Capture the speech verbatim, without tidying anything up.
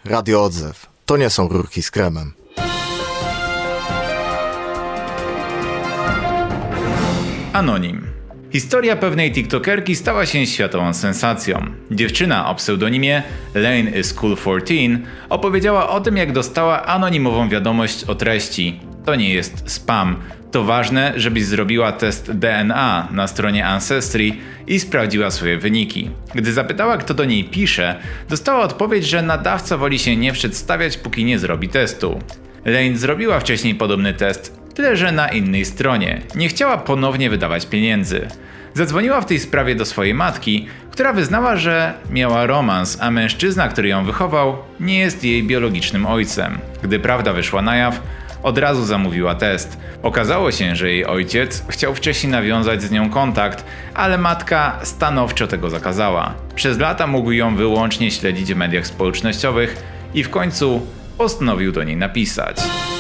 Radio Odzew. To nie są rurki z kremem. Anonim. Historia pewnej tiktokerki stała się światową sensacją. Dziewczyna o pseudonimie Lane is Cool czternaście opowiedziała o tym, jak dostała anonimową wiadomość o treści: to nie jest spam. To ważne, żebyś zrobiła test D N A na stronie Ancestry i sprawdziła swoje wyniki. Gdy zapytała, kto do niej pisze, dostała odpowiedź, że nadawca woli się nie przedstawiać, póki nie zrobi testu. Lane zrobiła wcześniej podobny test, tyle że na innej stronie. Nie chciała ponownie wydawać pieniędzy. Zadzwoniła w tej sprawie do swojej matki, która wyznała, że miała romans, a mężczyzna, który ją wychował, nie jest jej biologicznym ojcem. Gdy prawda wyszła na jaw, od razu zamówiła test. Okazało się, że jej ojciec chciał wcześniej nawiązać z nią kontakt, ale matka stanowczo tego zakazała. Przez lata mógł ją wyłącznie śledzić w mediach społecznościowych i w końcu postanowił do niej napisać.